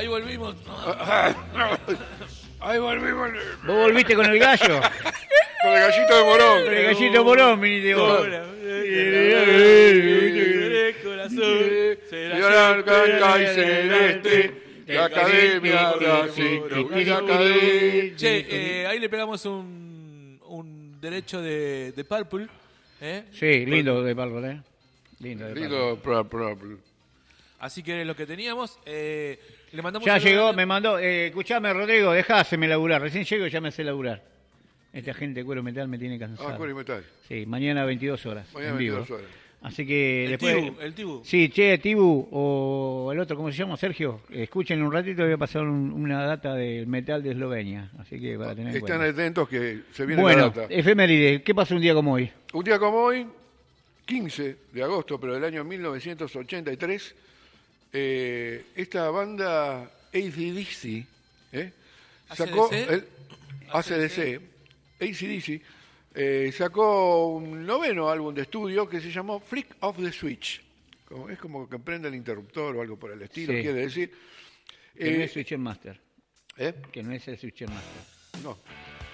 Ahí volvimos. Ahí volvimos. ¿Vos volviste con el gallo? Con el gallito de Morón. Con el gallito Morón, viniste vos. Será blanca y celeste, la academia Racing, la academia. Che, ahí le pegamos un derecho de Purple. Sí, lindo de Purple, ¿eh? Lindo de Purple. Así que lo que teníamos, le mandamos... Ya llegó, me mandó, escuchame Rodrigo, dejáseme laburar, recién llego y ya me hace laburar. Esta gente de Cuero Metal me tiene cansado. Cuero Metal. Sí, mañana 22 horas. Mañana en vivo. 22 horas. Así que El después... Tibu. Sí, che, Tibu, o el otro, ¿cómo se llama? Sergio. Escuchen un ratito, voy a pasar una data del metal de Eslovenia. Así que para tener en Están cuenta. atentos que se viene Bueno, la data. efeméride, ¿qué pasó un día como hoy? Un día como hoy, 15 de agosto, pero del año 1983, esta banda AC/DC sacó el AC/DC, AC/DC, sacó un noveno álbum de estudio que se llamó Flick of the Switch. Es como que prende el interruptor o algo por el estilo, Sí. quiere decir. Que no es Switcher Master. ¿Eh? Que no es el Switcher Master. No.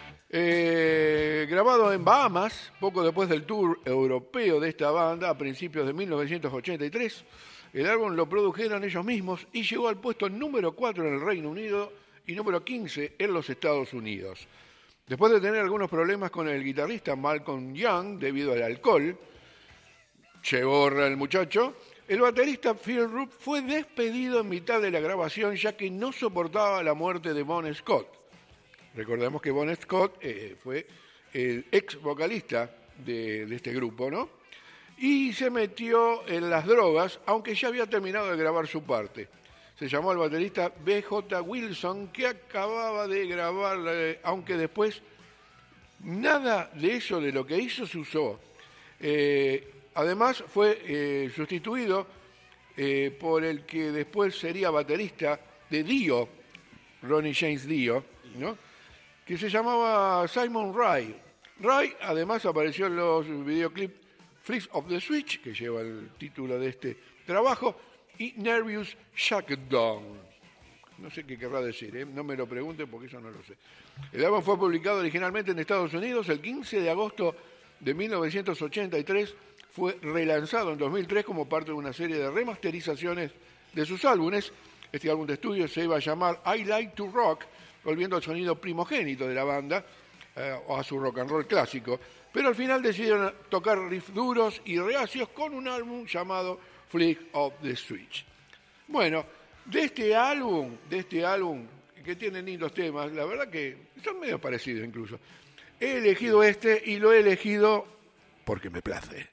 Grabado en Bahamas, poco después del tour europeo de esta banda, a principios de 1983, el álbum lo produjeron ellos mismos y llegó al puesto número 4 en el Reino Unido y número 15 en los Estados Unidos. Después de tener algunos problemas con el guitarrista Malcolm Young debido al alcohol, cheborra el muchacho, el baterista Phil Rudd fue despedido en mitad de la grabación ya que no soportaba la muerte de Bon Scott. Recordemos que Bon Scott fue el ex vocalista de este grupo, ¿no? Y se metió en las drogas, aunque ya había terminado de grabar su parte. Se llamó al baterista B.J. Wilson, que acababa de grabar, aunque después nada de eso, de lo que hizo, se usó. Además fue sustituido por el que después sería baterista de Dio, Ronnie James Dio, ¿no? Que se llamaba Simon Ray. Ray además apareció en los videoclips Flicks of the Switch, que lleva el título de este trabajo, y Nervous Shakedown. No sé qué querrá decir, no me lo pregunten porque eso no lo sé. El álbum fue publicado originalmente en Estados Unidos el 15 de agosto de 1983. Fue relanzado en 2003 como parte de una serie de remasterizaciones de sus álbumes. Este álbum de estudio se iba a llamar I Like to Rock, volviendo al sonido primogénito de la banda, o a su rock and roll clásico. Pero al final decidieron tocar riffs duros y reacios con un álbum llamado Flick of the Switch. Bueno, de este álbum, que tiene lindos temas, la verdad que son medio parecidos incluso. He elegido este y lo he elegido porque me place.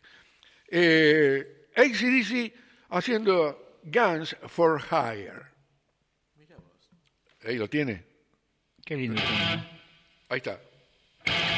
AC/DC haciendo Guns for Hire. Ahí lo tiene. Qué lindo. Ahí está.